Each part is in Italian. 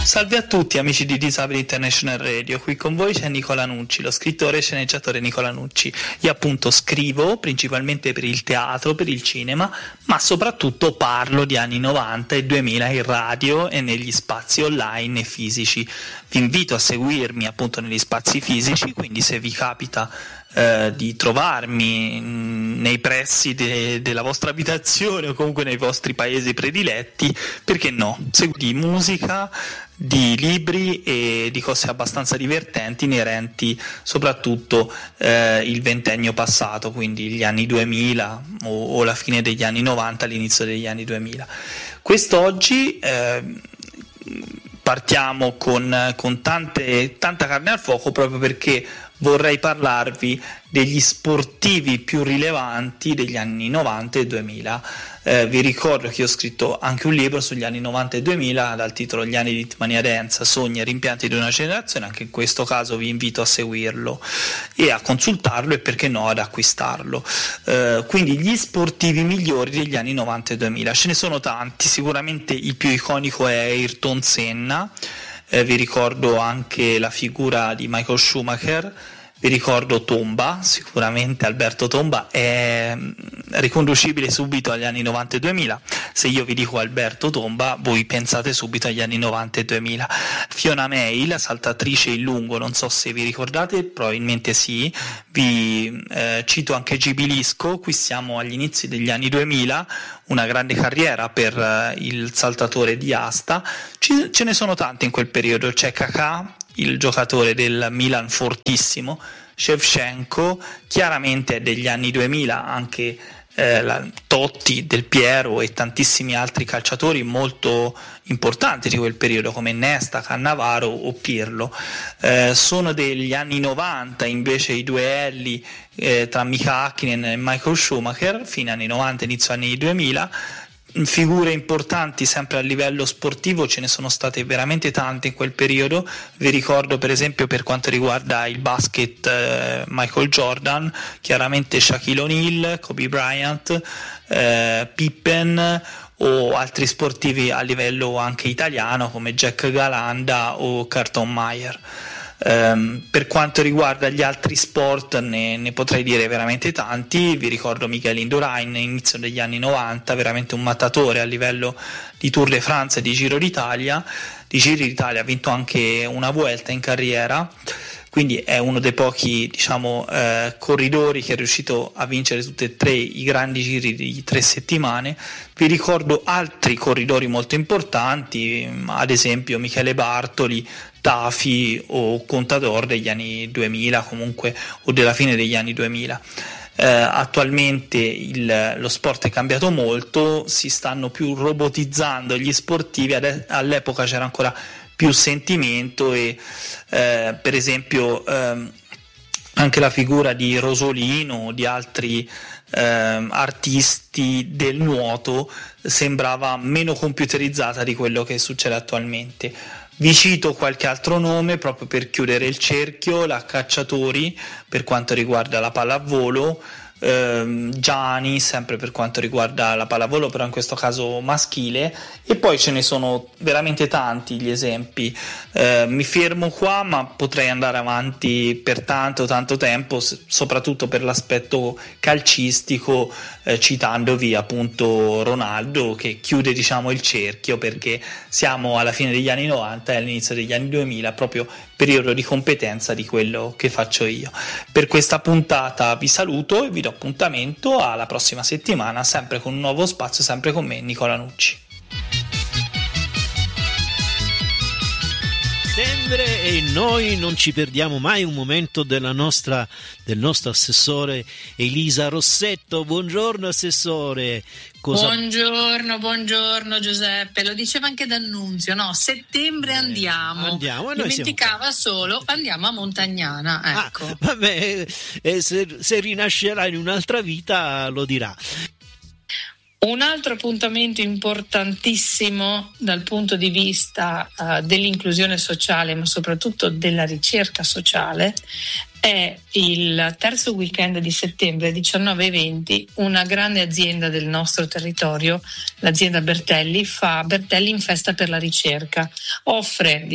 Salve a tutti amici di Disabili International Radio, qui con voi c'è Nicola Nucci, lo scrittore e sceneggiatore Nicola Nucci. Io appunto scrivo principalmente per il teatro, per il cinema, ma soprattutto parlo di anni 90 e 2000 in radio e negli spazi online e fisici. Vi invito a seguirmi appunto negli spazi fisici, quindi se vi capita di trovarmi nei pressi della vostra abitazione o comunque nei vostri paesi prediletti, perché no, seguite musica, di libri e di cose abbastanza divertenti inerenti soprattutto il ventennio passato, quindi gli anni 2000 o la fine degli anni 90, l'inizio degli anni 2000. Quest'oggi partiamo con tanta carne al fuoco, proprio perché vorrei parlarvi degli sportivi più rilevanti degli anni 90 e 2000. Vi ricordo che ho scritto anche un libro sugli anni 90 e 2000 dal titolo Gli anni di Hitmania Dance, sogni e rimpianti di una generazione. Anche in questo caso vi invito a seguirlo e a consultarlo e perché no ad acquistarlo. Quindi gli sportivi migliori degli anni 90 e 2000, ce ne sono tanti, sicuramente il più iconico è Ayrton Senna. Vi ricordo anche la figura di Michael Schumacher, vi ricordo Tomba, sicuramente Alberto Tomba è riconducibile subito agli anni 90 e 2000. Se io vi dico Alberto Tomba, voi pensate subito agli anni 90 e 2000. Fiona May, la saltatrice in lungo, non so se vi ricordate, probabilmente sì. Vi cito anche Gibilisco, qui siamo agli inizi degli anni 2000, una grande carriera per il saltatore di asta. Ce ne sono tanti in quel periodo, c'è Kakà, il giocatore del Milan fortissimo, Shevchenko, chiaramente è degli anni 2000 anche Totti, Del Piero e tantissimi altri calciatori molto importanti di quel periodo come Nesta, Cannavaro o Pirlo. Sono degli anni 90 invece i duelli tra Mika Häkkinen e Michael Schumacher, fine anni 90 inizio anni 2000. Figure importanti sempre a livello sportivo ce ne sono state veramente tante in quel periodo. Vi ricordo per esempio, per quanto riguarda il basket, Michael Jordan, chiaramente Shaquille O'Neal, Kobe Bryant, Pippen o altri sportivi a livello anche italiano come Jack Galanda o Carton Meyer. Per quanto riguarda gli altri sport ne potrei dire veramente tanti. Vi ricordo Michele Indurain, inizio degli anni 90, veramente un mattatore a livello di Tour de France e di Giro d'Italia. Di Giro d'Italia ha vinto anche una Vuelta in carriera, quindi è uno dei pochi corridori che è riuscito a vincere tutti e tre i grandi giri di 3 settimane. Vi ricordo altri corridori molto importanti, ad esempio Michele Bartoli, Tafi o Contador degli anni 2000 comunque, o della fine degli anni 2000. Attualmente lo sport è cambiato molto, si stanno più robotizzando gli sportivi, all'epoca c'era ancora più sentimento e per esempio anche la figura di Rosolino o di altri artisti del nuoto sembrava meno computerizzata di quello che succede attualmente. Vi cito qualche altro nome proprio per chiudere il cerchio: la Cacciatori per quanto riguarda la pallavolo, Gianni sempre per quanto riguarda la pallavolo, però in questo caso maschile, e poi ce ne sono veramente tanti gli esempi. Mi fermo qua, ma potrei andare avanti per tanto tempo, soprattutto per l'aspetto calcistico, citandovi appunto Ronaldo, che chiude il cerchio, perché siamo alla fine degli anni 90 e all'inizio degli anni 2000, proprio periodo di competenza di quello che faccio io. Per questa puntata vi saluto e vi do appuntamento alla prossima settimana, sempre con un nuovo spazio, sempre con me, Nicola Nucci. E noi non ci perdiamo mai un momento del nostro assessore Elisa Rossetto. Buongiorno assessore. Buongiorno Giuseppe, lo diceva anche D'Annunzio, no? Settembre andiamo e dimenticava solo andiamo a Montagnana, ecco. Vabbè, se rinascerà in un'altra vita lo dirà. Un altro appuntamento importantissimo dal punto di vista dell'inclusione sociale, ma soprattutto della ricerca sociale, è il terzo weekend di settembre, 19 e 20, una grande azienda del nostro territorio, l'azienda Bertelli, fa Bertelli in festa per la ricerca. Offre,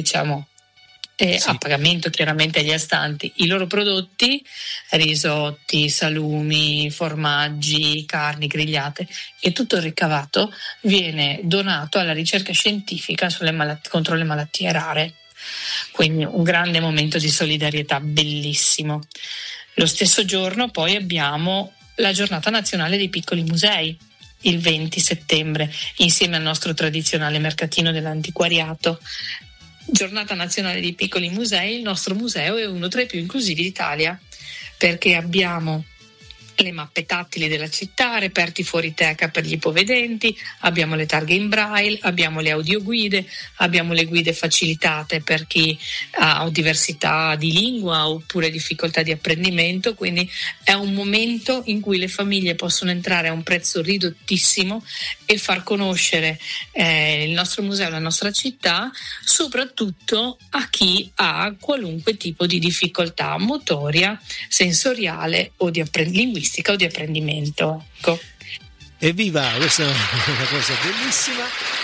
a pagamento chiaramente agli astanti, i loro prodotti, risotti, salumi, formaggi, carni grigliate, e tutto il ricavato viene donato alla ricerca scientifica contro le malattie rare. Quindi un grande momento di solidarietà bellissimo. Lo stesso giorno poi abbiamo la giornata nazionale dei piccoli musei, il 20 settembre, insieme al nostro tradizionale mercatino dell'antiquariato. Giornata nazionale dei piccoli musei. Il nostro museo è uno tra i più inclusivi d'Italia, perché abbiamo le mappe tattili della città, reperti fuori teca per gli ipovedenti, abbiamo le targhe in braille, abbiamo le audioguide, abbiamo le guide facilitate per chi ha diversità di lingua oppure difficoltà di apprendimento. Quindi è un momento in cui le famiglie possono entrare a un prezzo ridottissimo e far conoscere il nostro museo, la nostra città, soprattutto a chi ha qualunque tipo di difficoltà motoria, sensoriale o di linguistica o di apprendimento. Ecco. Evviva, questa è una cosa bellissima.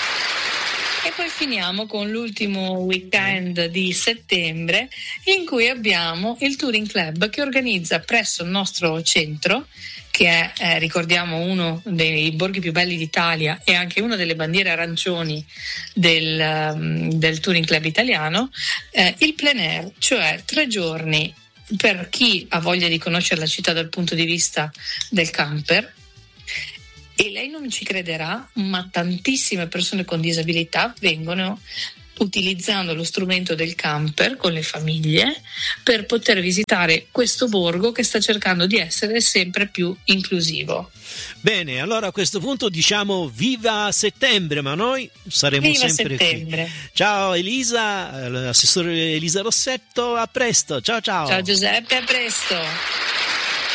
E poi finiamo con l'ultimo weekend di settembre, in cui abbiamo il Touring Club che organizza presso il nostro centro, che è ricordiamo uno dei borghi più belli d'Italia e anche una delle bandiere arancioni del Touring Club italiano, il plein air, cioè 3 giorni per chi ha voglia di conoscere la città dal punto di vista del camper. E lei non ci crederà, ma tantissime persone con disabilità vengono utilizzando lo strumento del camper con le famiglie per poter visitare questo borgo che sta cercando di essere sempre più inclusivo. Bene, allora a questo punto diciamo viva settembre, ma noi saremo viva sempre settembre. Qui. Ciao Elisa, l'assessore Elisa Rossetto, a presto, ciao. Ciao Giuseppe, a presto.